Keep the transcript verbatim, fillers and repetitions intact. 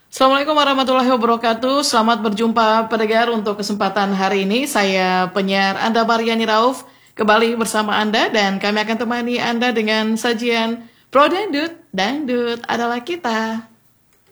Assalamualaikum warahmatullahi wabarakatuh. Selamat berjumpa pendengar untuk kesempatan hari ini. Saya penyiar Anda Mariani Rauf kembali bersama Anda dan kami akan temani Anda dengan sajian Pro Dangdut. Dangdut adalah kita.